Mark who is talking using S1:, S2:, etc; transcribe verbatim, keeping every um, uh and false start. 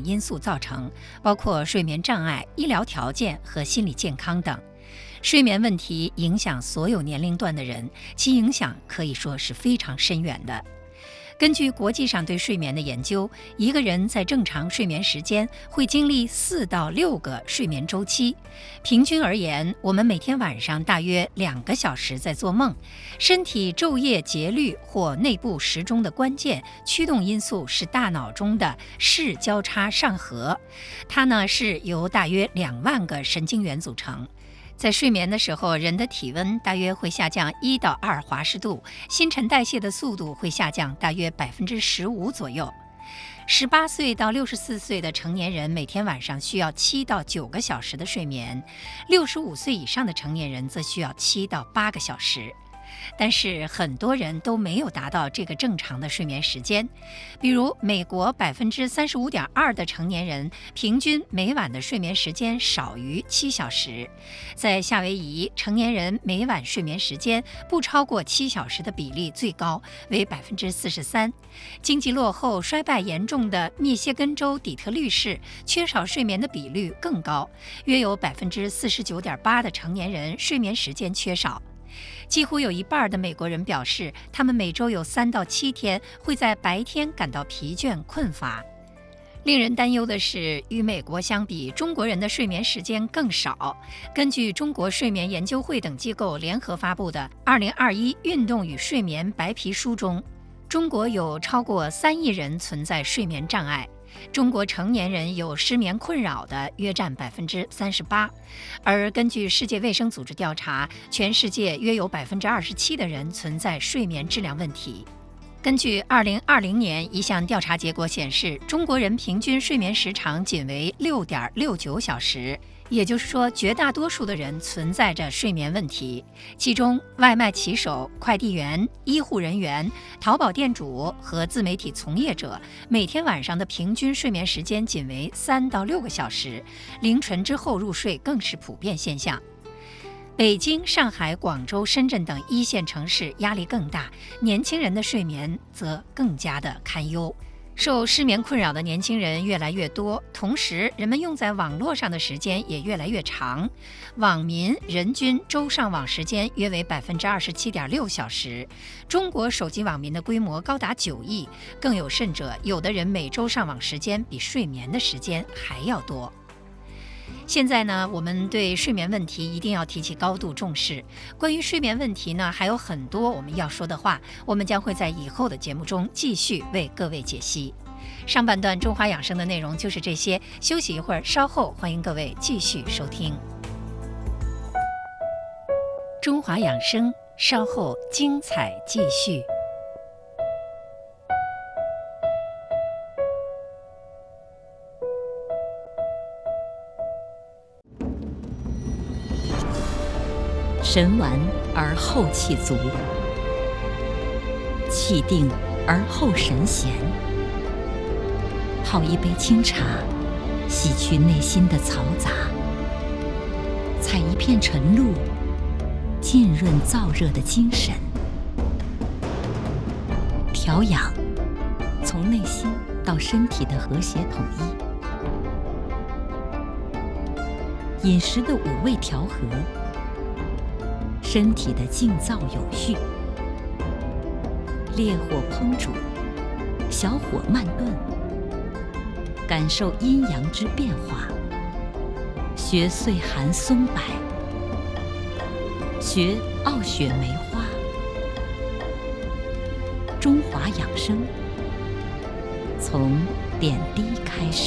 S1: 种因素造成，包括睡眠障碍、医疗条件和心理健康等。睡眠问题影响所有年龄段的人，其影响可以说是非常深远的。根据国际上对睡眠的研究，一个人在正常睡眠时间会经历四到六个睡眠周期。平均而言，我们每天晚上大约两个小时在做梦。身体昼夜节律或内部时钟的关键驱动因素是大脑中的视交叉上核，它呢是由大约两万个神经元组成。在睡眠的时候，人的体温大约会下降一到二华氏度，新陈代谢的速度会下降大约百分之十五左右。十八岁到六十四岁的成年人每天晚上需要七到九个小时的睡眠，六十五岁以上的成年人则需要七到八个小时。但是很多人都没有达到这个正常的睡眠时间，比如美国百分之三十五点二的成年人平均每晚的睡眠时间少于七小时，在夏威夷，成年人每晚睡眠时间不超过七小时的比例最高，为百分之四十三。经济落后、衰败严重的密歇根州底特律市，缺少睡眠的比率更高，约有百分之四十九点八的成年人睡眠时间缺少。几乎有一半的美国人表示，他们每周有三到七天会在白天感到疲倦困乏。令人担忧的是，与美国相比，中国人的睡眠时间更少。根据中国睡眠研究会等机构联合发布的《二零二一运动与睡眠白皮书》中，中国有超过三亿人存在睡眠障碍。中国成年人有失眠困扰的约占百分之三十八，而根据世界卫生组织调查，全世界约有百分之二十七的人存在睡眠质量问题。根据二零二零年一项调查结果显示，中国人平均睡眠时长仅为六点六九小时。也就是说，绝大多数的人存在着睡眠问题，其中外卖骑手、快递员、医护人员、淘宝店主和自媒体从业者每天晚上的平均睡眠时间仅为三到六个小时，凌晨之后入睡更是普遍现象。北京、上海、广州、深圳等一线城市压力更大，年轻人的睡眠则更加的堪忧。受失眠困扰的年轻人越来越多，同时人们用在网络上的时间也越来越长。网民人均周上网时间约为百分之二十七点六小时，中国手机网民的规模高达九亿，更有甚者，有的人每周上网时间比睡眠的时间还要多。现在呢，我们对睡眠问题一定要提起高度重视。关于睡眠问题呢，还有很多我们要说的话，我们将会在以后的节目中继续为各位解析。上半段中华养生的内容就是这些，休息一会儿，稍后欢迎各位继续收听。中华养生，稍后精彩继续。
S2: 神完而后气足，气定而后神闲。泡一杯清茶，洗去内心的嘈杂；采一片晨露，浸润燥热的精神。调养，从内心到身体的和谐统一。饮食的五味调和，身体的静躁有序。烈火烹煮，小火慢炖，感受阴阳之变化。学岁寒松柏，学傲雪梅花。中华养生，从点滴开始。